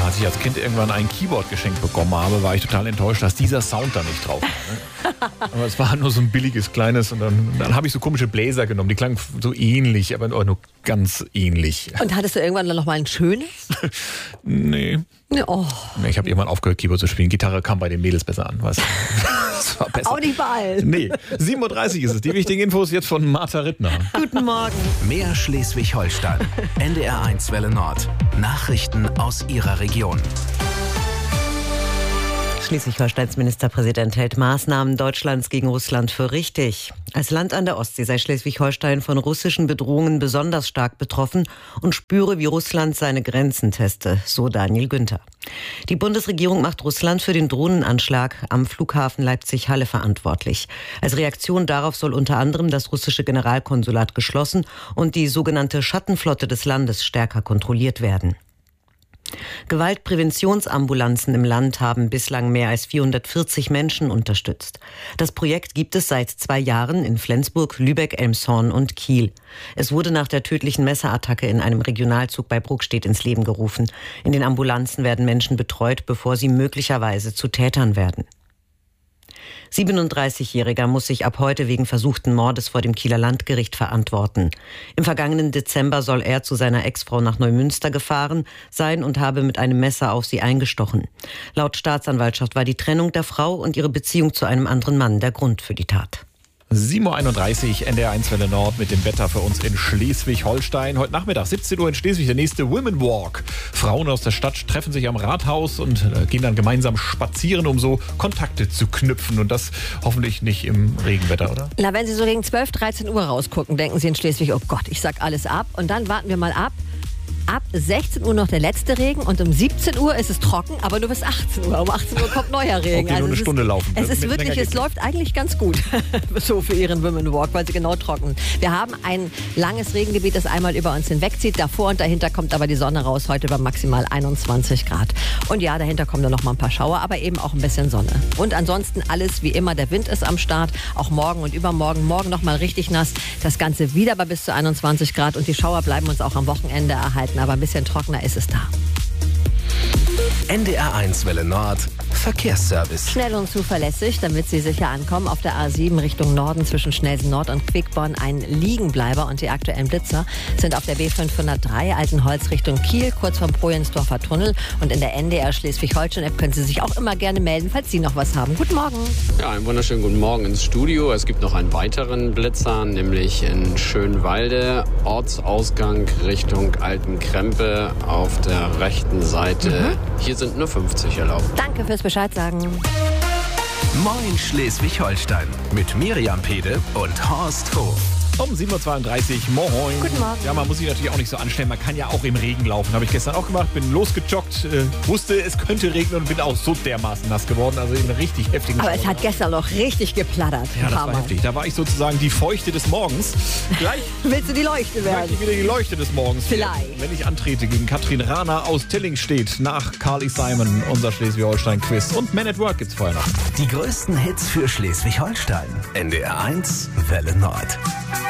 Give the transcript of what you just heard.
als ich als Kind irgendwann ein Keyboard geschenkt bekommen habe, war ich total enttäuscht, dass dieser Sound da nicht drauf war. Ne? Aber es war halt nur so ein billiges, kleines und dann habe ich so komische Bläser genommen. Die klangen so ähnlich, aber nur ganz ähnlich. Und hattest du irgendwann dann noch mal ein schönes? Nee. Oh. Nee, ich habe irgendwann aufgehört, Keyboard zu spielen. Gitarre kam bei den Mädels besser an. Weißt du? Das war besser. Auch nicht bei allen. Nee, 7.30 Uhr ist es. Die wichtigen Infos jetzt von Martha Rittner. Guten Morgen. Mehr Schleswig-Holstein. NDR1 Welle Nord. Nachrichten aus Ihrer Region. Schleswig-Holsteins Ministerpräsident hält Maßnahmen Deutschlands gegen Russland für richtig. Als Land an der Ostsee sei Schleswig-Holstein von russischen Bedrohungen besonders stark betroffen und spüre, wie Russland seine Grenzen teste, so Daniel Günther. Die Bundesregierung macht Russland für den Drohnenanschlag am Flughafen Leipzig-Halle verantwortlich. Als Reaktion darauf soll unter anderem das russische Generalkonsulat geschlossen und die sogenannte Schattenflotte des Landes stärker kontrolliert werden. Gewaltpräventionsambulanzen im Land haben bislang mehr als 440 Menschen unterstützt. Das Projekt gibt es seit 2 Jahren in Flensburg, Lübeck, Elmshorn und Kiel. Es wurde nach der tödlichen Messerattacke in einem Regionalzug bei Bruckstedt ins Leben gerufen. In den Ambulanzen werden Menschen betreut, bevor sie möglicherweise zu Tätern werden. 37-Jähriger muss sich ab heute wegen versuchten Mordes vor dem Kieler Landgericht verantworten. Im vergangenen Dezember soll er zu seiner Ex-Frau nach Neumünster gefahren sein und habe mit einem Messer auf sie eingestochen. Laut Staatsanwaltschaft war die Trennung der Frau und ihre Beziehung zu einem anderen Mann der Grund für die Tat. 7.31 Uhr, NDR1 Welle Nord mit dem Wetter für uns in Schleswig-Holstein. Heute Nachmittag, 17 Uhr in Schleswig, der nächste Women Walk. Frauen aus der Stadt treffen sich am Rathaus und gehen dann gemeinsam spazieren, um so Kontakte zu knüpfen. Und das hoffentlich nicht im Regenwetter, oder? Na, wenn Sie so gegen 12, 13 Uhr rausgucken, denken Sie in Schleswig, oh Gott, ich sag alles ab. Und dann warten wir mal ab. Ab 16 Uhr noch der letzte Regen und um 17 Uhr ist es trocken, aber nur bis 18 Uhr. Um 18 Uhr kommt neuer Regen. Okay, nur eine Stunde laufen. Es ist wirklich, es läuft eigentlich ganz gut so für Ihren Women Walk, weil sie genau trocken. Wir haben ein langes Regengebiet, das einmal über uns hinwegzieht. Davor und dahinter kommt aber die Sonne raus, heute bei maximal 21 Grad. Und ja, dahinter kommen dann noch mal ein paar Schauer, aber eben auch ein bisschen Sonne. Und ansonsten alles wie immer, der Wind ist am Start, auch morgen und übermorgen. Morgen noch mal richtig nass, das Ganze wieder bei bis zu 21 Grad und die Schauer bleiben uns auch am Wochenende erhalten. Aber ein bisschen trockener ist es da. NDR1 Welle Nord. Verkehrsservice. Schnell und zuverlässig, damit Sie sicher ankommen. Auf der A7 Richtung Norden zwischen Schnelsen Nord und Quickborn ein Liegenbleiber und die aktuellen Blitzer sind auf der B503 Altenholz Richtung Kiel, kurz vom Projensdorfer Tunnel. Und in der NDR Schleswig-Holstein-App können Sie sich auch immer gerne melden, falls Sie noch was haben. Guten Morgen. Ja, einen wunderschönen guten Morgen ins Studio. Es gibt noch einen weiteren Blitzer, nämlich in Schönwalde, Ortsausgang Richtung Altenkrempe auf der rechten Seite. Hier sind nur 50 erlaubt. Danke fürs Bescheid sagen. Moin Schleswig-Holstein mit Miriam Pede und Horst Hof. Um 7.32 Uhr, moin. Guten Morgen. Ja, man muss sich natürlich auch nicht so anstellen. Man kann ja auch im Regen laufen. Habe ich gestern auch gemacht. Bin losgejoggt, wusste, es könnte regnen und bin auch so dermaßen nass geworden. Also in richtig heftigen Aber Schauer. es hat gestern noch richtig geplattert. Ja, das war heftig. Da war ich sozusagen die Feuchte des Morgens. Gleich Willst du die Leuchte möchte werden? ich wieder die Leuchte des Morgens. Vielleicht. Wenn ich antrete gegen Katrin Rahner aus Tillingstedt nach Carly Simon, unser Schleswig-Holstein-Quiz. Und Man at Work gibt's vorher noch. Die größten Hits für Schleswig-Holstein. NDR1 Welle Nord.